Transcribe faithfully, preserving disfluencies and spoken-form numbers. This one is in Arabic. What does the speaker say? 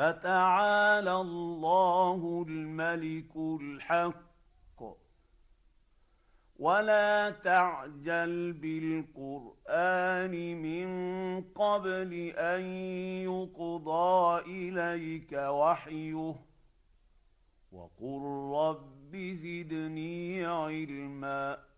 فتعالى الله الملك الحق. ولا تعجل بالقرآن من قبل أن يقضى إليك وحيه، وقل رب زدني علما.